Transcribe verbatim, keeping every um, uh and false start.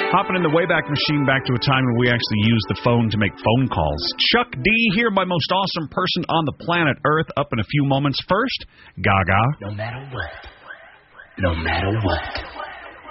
Hopping in the Wayback Machine back to a time when we actually used the phone to make phone calls. Chuck D here, my most awesome person on the planet Earth, up in a few moments. First, Gaga. No matter what. No matter what.